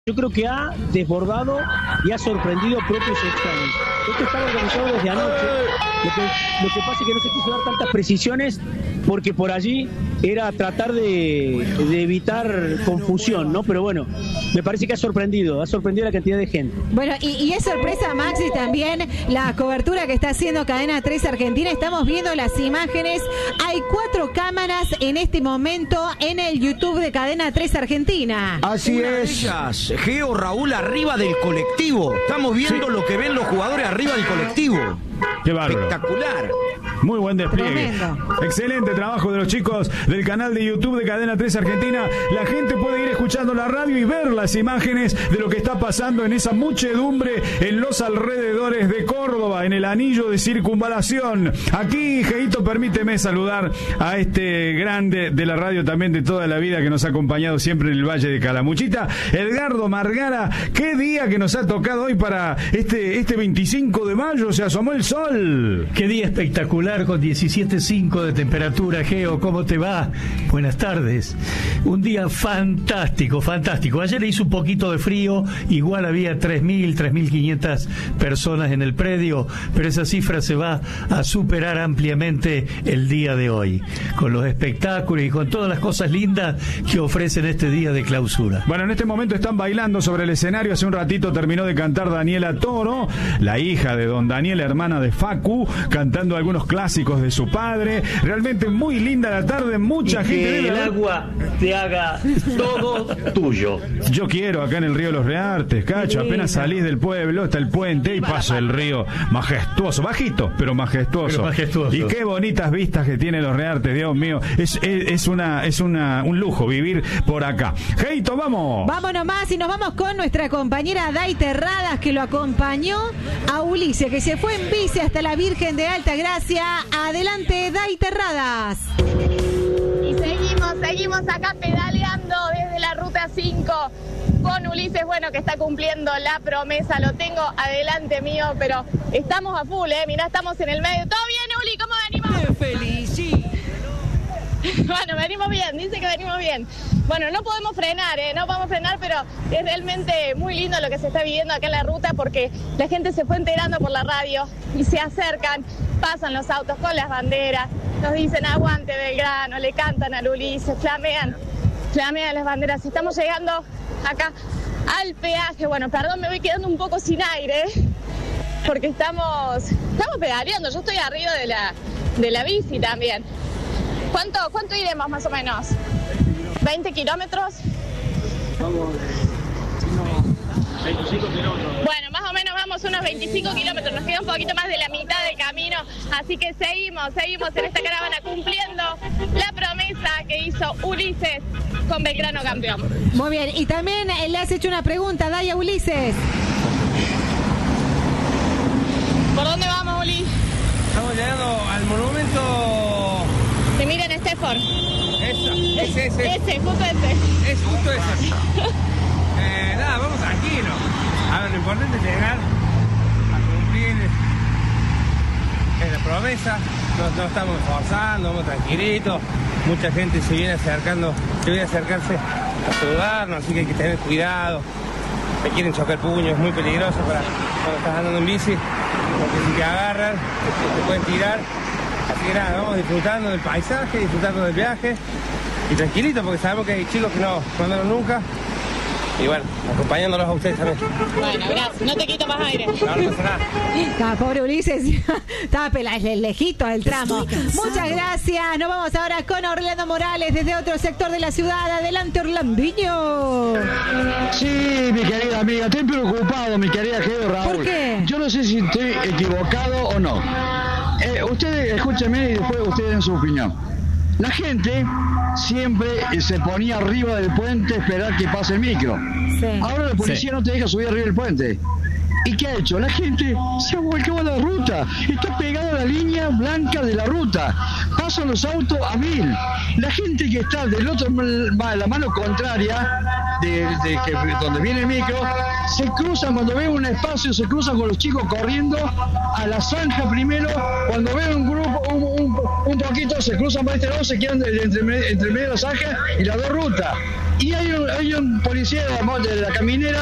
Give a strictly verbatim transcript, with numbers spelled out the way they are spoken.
Yo creo que ha desbordado y ha sorprendido a propios y extraños. Esto estaba organizado desde anoche. Lo que, lo que pasa es que no se quiso dar tantas precisiones porque por allí era tratar de, de evitar confusión, ¿no? Pero bueno, me parece que ha sorprendido, ha sorprendido la cantidad de gente. Bueno, y, y es sorpresa, Maxi, también la cobertura que está haciendo Cadena tres Argentina. Estamos viendo las imágenes. Hay cuatro cámaras en este momento en el YouTube de Cadena tres Argentina. Así Una de es. ellas, Geo Raúl arriba del colectivo. Estamos viendo Sí. lo que ven los jugadores arriba del colectivo. Qué bárbaro. Espectacular. Muy buen despliegue. Tremendo. Excelente trabajo de los chicos del canal de YouTube de Cadena tres Argentina. La gente puede ir escuchando la radio y ver las imágenes de lo que está pasando en esa muchedumbre en los alrededores de Córdoba, en el anillo de circunvalación. Aquí, Geito, permíteme saludar a este grande de la radio también de toda la vida que nos ha acompañado siempre en el Valle de Calamuchita, Edgardo Margara. Qué día que nos ha tocado hoy para este, este veinticinco de mayo. Se asomó el sol. Qué día espectacular con diecisiete punto cinco de temperatura, Geo. ¿Cómo te va? Buenas tardes. Un día fantástico, fantástico. Ayer hizo un poquito de frío, igual había tres mil, tres mil quinientas personas en el predio, pero esa cifra se va a superar ampliamente el día de hoy, con los espectáculos y con todas las cosas lindas que ofrecen este día de clausura. Bueno, en este momento están bailando sobre el escenario. Hace un ratito terminó de cantar Daniela Toro, la hija de don Daniel, hermana de Facu, cantando algunos clásicos de su padre. Realmente muy linda la tarde, mucha Y gente. que debe el haber- agua te haga todo tuyo. Yo quiero acá en el río de los Reartes, cacho. Apenas salís del pueblo, está el puente y pasa el río majestuoso, bajito, pero majestuoso. Pero majestuoso. Y qué bonitas vistas que tiene los Reartes, Dios mío. Es, es, es una, es una, un lujo vivir por acá. Geito, vamos. Vamos nomás y nos vamos con nuestra compañera Day Terradas, que lo acompañó a Ulises, que se fue en bici hasta la Virgen de Altagracia. Adelante, Day Terradas. Y seguimos, seguimos acá pedaleando desde la ruta cinco con Ulises, bueno, que está cumpliendo la promesa. Lo tengo adelante mío, pero estamos a full, ¿eh? Mirá, estamos en el medio. ¿Todo bien, Uli? ¿Cómo venimos? Te felicito. Bueno, venimos bien, dice que venimos bien. Bueno, no podemos frenar, ¿eh? No podemos frenar, pero es realmente muy lindo lo que se está viviendo acá en la ruta porque la gente se fue enterando por la radio y se acercan, pasan los autos con las banderas, nos dicen aguante Belgrano, le cantan al Ulises, flamean, flamean las banderas. Estamos llegando acá al peaje. Bueno, perdón, me voy quedando un poco sin aire porque estamos, estamos pedaleando. Yo estoy arriba de la, de la bici también. ¿Cuánto, cuánto iremos más o menos? ¿veinte kilómetros? Vamos, veinticinco kilómetros. Bueno, más o menos vamos unos veinticinco kilómetros, nos queda un poquito más de la mitad del camino, así que seguimos, seguimos en esta caravana cumpliendo la promesa que hizo Ulises con Belgrano campeón. Muy bien, y también eh, le has hecho una pregunta, Day, a Ulises. ¿Por dónde vamos, Uli? Estamos llegando al monumento. Se miren Estefor. Esa, ese, ese. Ese, justo ese. Es justo ese. Eh, nada, vamos tranquilos. A ver, lo importante es llegar a cumplir eh, la promesa. No, no estamos esforzando, vamos tranquilitos. Mucha gente se viene acercando, se viene a acercarse a saludarnos, así que hay que tener cuidado. Me quieren chocar puños, es muy peligroso para cuando estás andando en bici, porque si te agarran, te pueden tirar. Así que nada, vamos disfrutando del paisaje, disfrutando del viaje y tranquilito porque sabemos que hay chicos que no, no andaron nunca y bueno, acompañándolos a ustedes también. Bueno, gracias, no te quito más aire. No, no pasa nada. Estaba pobre Ulises, estaba pela- lejito del tramo. Muchas gracias. Nos vamos ahora con Orlando Morales desde otro sector de la ciudad. Adelante, Orlandinho. Sí, mi querida amiga, estoy preocupado, mi querida Geo Raúl. ¿Por qué? Yo no sé si estoy equivocado o no. Eh, ustedes, escúchenme y después ustedes den su opinión. La gente siempre se ponía arriba del puente a esperar que pase el micro. Sí. Ahora la policía Sí. no te deja subir arriba del puente. ¿Y qué ha hecho? La gente se ha volcado a la ruta. Está pegada a la línea blanca de la ruta. Pasan los autos a mil. La gente que está del otro, la mano contraria, de, de que donde viene el micro, se cruzan cuando ven un espacio, se cruzan con los chicos corriendo a la zanja primero, cuando ven un grupo, un, un, un poquito, se cruzan para este lado, se quedan entre, entre medio de la zanja y las dos rutas. Y hay un, hay un policía de la, de la caminera